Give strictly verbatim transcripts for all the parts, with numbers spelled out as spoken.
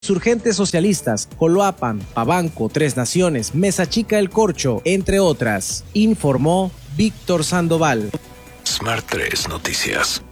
Insurgentes Socialistas, Coloapan, Pabanco, Tres Naciones, Mesa Chica El Corcho, entre otras, informó Víctor Sandoval. Smart tres Noticias.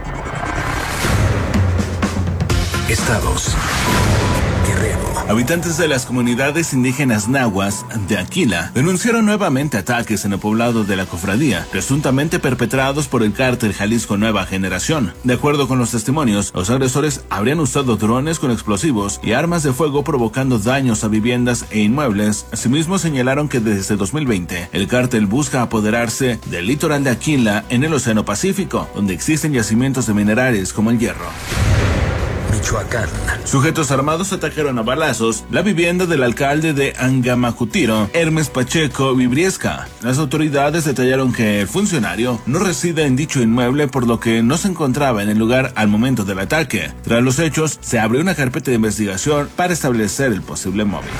Estados. Guerrero. Habitantes de las comunidades indígenas nahuas de Aquila denunciaron nuevamente ataques en el poblado de la cofradía, presuntamente perpetrados por el cártel Jalisco Nueva Generación. De acuerdo con los testimonios, los agresores habrían usado drones con explosivos y armas de fuego provocando daños a viviendas e inmuebles. Asimismo señalaron que desde dos mil veinte el cártel busca apoderarse del litoral de Aquila en el Océano Pacífico, donde existen yacimientos de minerales como el hierro. Michoacán. Sujetos armados atacaron a balazos la vivienda del alcalde de Angamacutiro, Hermes Pacheco Vibriesca. Las autoridades detallaron que el funcionario no reside en dicho inmueble, por lo que no se encontraba en el lugar al momento del ataque. Tras los hechos, se abrió una carpeta de investigación para establecer el posible móvil.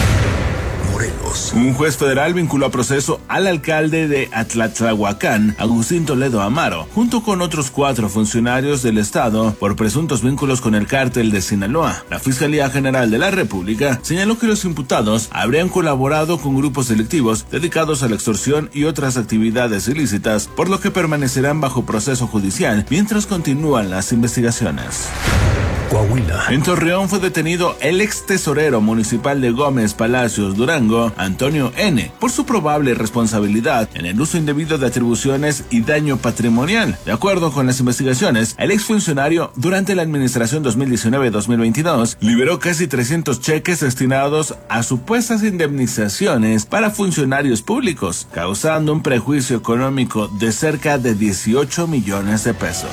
Un juez federal vinculó a proceso al alcalde de Atlatlahuacán, Agustín Toledo Amaro, junto con otros cuatro funcionarios del estado por presuntos vínculos con el cártel de Sinaloa. La Fiscalía General de la República señaló que los imputados habrían colaborado con grupos delictivos dedicados a la extorsión y otras actividades ilícitas, por lo que permanecerán bajo proceso judicial mientras continúan las investigaciones. Coahuila. En Torreón fue detenido el ex tesorero municipal de Gómez Palacios, Durango, Antonio N., por su probable responsabilidad en el uso indebido de atribuciones y daño patrimonial. De acuerdo con las investigaciones, el exfuncionario, durante la administración dos mil diecinueve dos mil veintidós, liberó casi trescientos cheques destinados a supuestas indemnizaciones para funcionarios públicos, causando un prejuicio económico de cerca de dieciocho millones de pesos.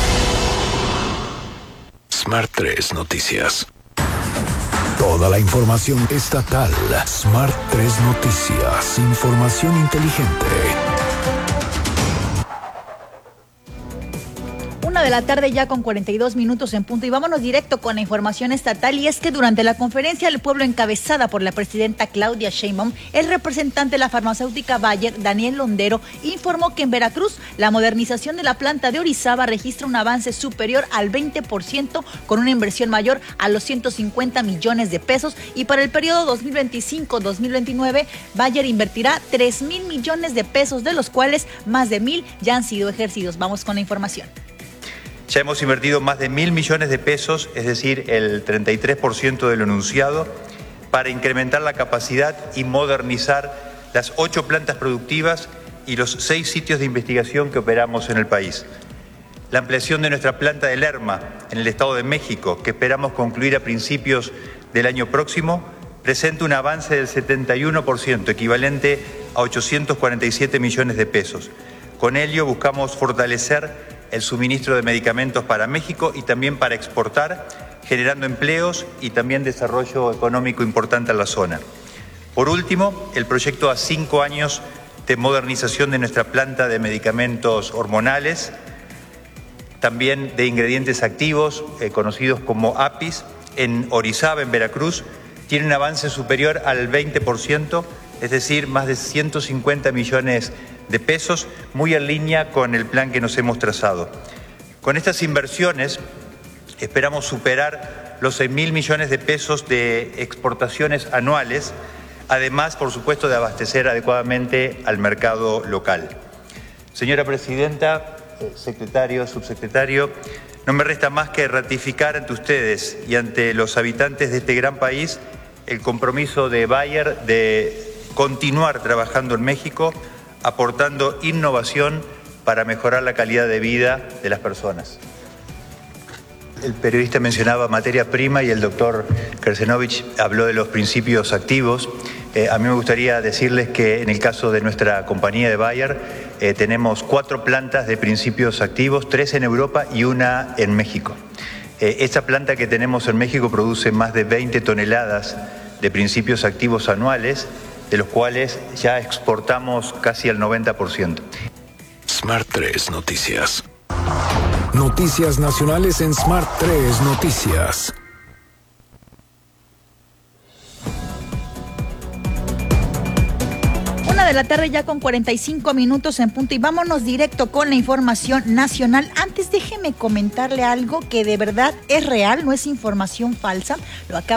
Smart tres Noticias. Toda la información estatal. Smart tres Noticias. Información inteligente. Una de la tarde ya con cuarenta y dos minutos en punto y vámonos directo con la información estatal, y es que durante la conferencia del pueblo encabezada por la presidenta Claudia Sheinbaum, el representante de la farmacéutica Bayer, Daniel Londero, informó que en Veracruz la modernización de la planta de Orizaba registra un avance superior al veinte por ciento con una inversión mayor a los ciento cincuenta millones de pesos, y para el periodo dos mil veinticinco dos mil veintinueve Bayer invertirá tres mil millones de pesos, de los cuales más de mil ya han sido ejercidos. Vamos con la información. Ya hemos invertido más de mil millones de pesos, es decir, el treinta y tres por ciento de lo anunciado, para incrementar la capacidad y modernizar las ocho plantas productivas y los seis sitios de investigación que operamos en el país. La ampliación de nuestra planta de Lerma, en el Estado de México, que esperamos concluir a principios del año próximo, presenta un avance del setenta y uno por ciento, equivalente a ochocientos cuarenta y siete millones de pesos. Con ello buscamos fortalecer el suministro de medicamentos para México y también para exportar, generando empleos y también desarrollo económico importante en la zona. Por último, el proyecto a cinco años de modernización de nuestra planta de medicamentos hormonales, también de ingredientes activos, eh, conocidos como A P Is, en Orizaba, en Veracruz, tiene un avance superior al veinte por ciento, es decir, más de ciento cincuenta millones de pesos, muy en línea con el plan que nos hemos trazado. Con estas inversiones esperamos superar los seis mil millones de pesos de exportaciones anuales, además, por supuesto, de abastecer adecuadamente al mercado local. Señora Presidenta, secretario, subsecretario, no me resta más que ratificar ante ustedes y ante los habitantes de este gran país el compromiso de Bayer de continuar trabajando en México, aportando innovación para mejorar la calidad de vida de las personas. El periodista mencionaba materia prima y el doctor Kersenovich habló de los principios activos. Eh, a mí me gustaría decirles que en el caso de nuestra compañía de Bayer eh, tenemos cuatro plantas de principios activos, tres en Europa y una en México. Eh, esta planta que tenemos en México produce más de veinte toneladas de principios activos anuales, de los cuales ya exportamos casi al noventa por ciento. Smart tres Noticias. Noticias nacionales en Smart tres Noticias. de la tarde ya con cuarenta y cinco minutos en punto y vámonos directo con la información nacional. Antes déjeme comentarle algo que de verdad es real, no es información falsa. Lo acaba